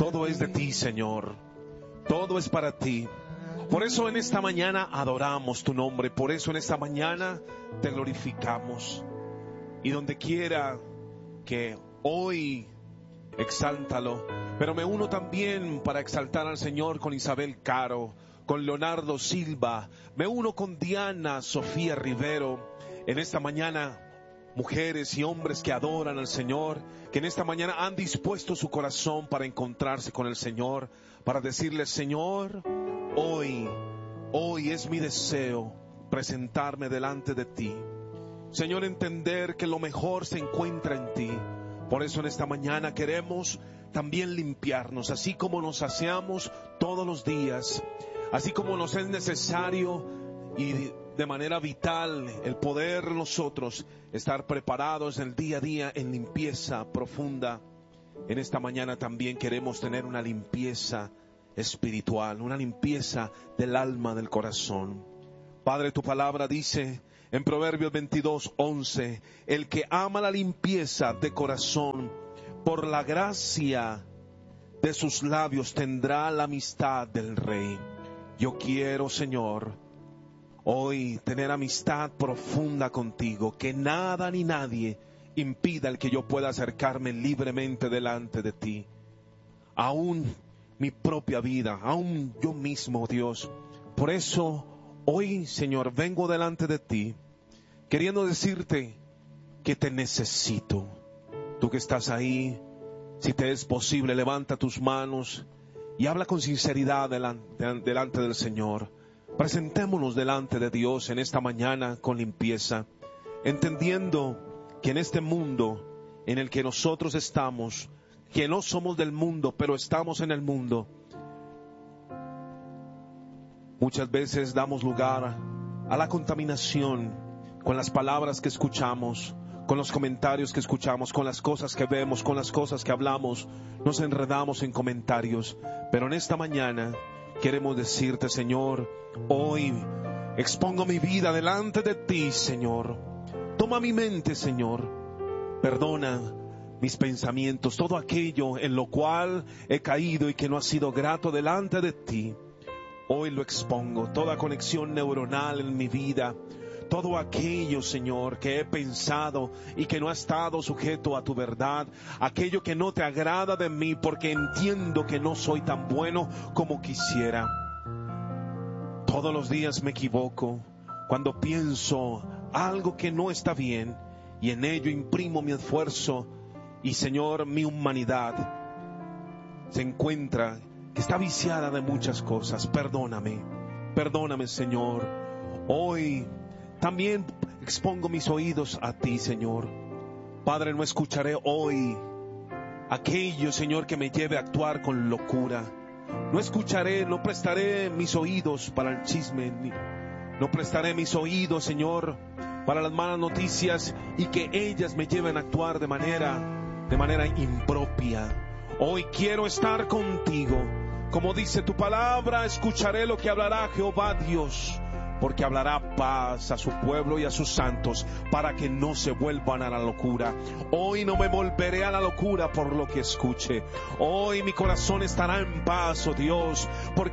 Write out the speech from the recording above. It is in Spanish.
Todo es de ti, Señor. Todo es para ti. Por eso en esta mañana adoramos tu nombre. Por eso en esta mañana te glorificamos. Y donde quiera que hoy exáltalo. Pero me uno también para exaltar al Señor con Isabel Caro, con Leonardo Silva. Me uno con Diana Sofía Rivero. En esta mañana, mujeres y hombres que adoran al Señor, que en esta mañana han dispuesto su corazón para encontrarse con el Señor, para decirle: Señor, hoy es mi deseo presentarme delante de ti. Señor, entender que lo mejor se encuentra en ti. Por eso en esta mañana queremos también limpiarnos, así como nos aseamos todos los días, así como nos es necesario y de manera vital el poder nosotros estar preparados el día a día en limpieza profunda. En esta mañana también queremos tener una limpieza espiritual, una limpieza del alma, del corazón. Padre, tu palabra dice en Proverbios 22:11, el que ama la limpieza de corazón, por la gracia de sus labios tendrá la amistad del Rey. Yo quiero, Señor, hoy tener amistad profunda contigo, que nada ni nadie impida el que yo pueda acercarme libremente delante de ti. Aún mi propia vida, aún yo mismo, Dios. Por eso hoy, Señor, vengo delante de ti, queriendo decirte que te necesito. Tú que estás ahí, si te es posible, levanta tus manos y habla con sinceridad delante del Señor. Presentémonos delante de Dios en esta mañana con limpieza, entendiendo que en este mundo en el que nosotros estamos, que no somos del mundo, pero estamos en el mundo, muchas veces damos lugar a la contaminación con las palabras que escuchamos, con los comentarios que escuchamos, con las cosas que vemos, con las cosas que hablamos. Nos enredamos en comentarios. Pero en esta mañana queremos decirte, Señor, hoy expongo mi vida delante de ti, Señor. Toma mi mente, Señor. Perdona mis pensamientos, todo aquello en lo cual he caído y que no ha sido grato delante de ti. Hoy lo expongo, toda conexión neuronal en mi vida, todo aquello, Señor, que he pensado y que no ha estado sujeto a tu verdad, aquello que no te agrada de mí, porque entiendo que no soy tan bueno como quisiera. Todos los días me equivoco cuando pienso algo que no está bien, y en ello imprimo mi esfuerzo, y Señor, mi humanidad se encuentra que está viciada de muchas cosas. Perdóname, Señor. Hoy también expongo mis oídos a ti, Señor. Padre, no escucharé hoy aquello, Señor, que me lleve a actuar con locura. No prestaré mis oídos para el chisme. No prestaré mis oídos, Señor, para las malas noticias y que ellas me lleven a actuar de manera impropia. Hoy quiero estar contigo. Como dice tu palabra, escucharé lo que hablará Jehová Dios, porque hablará paz a su pueblo y a sus santos, para que no se vuelvan a la locura. Hoy no me volveré a la locura por lo que escuche. Hoy mi corazón estará en paz, oh Dios, porque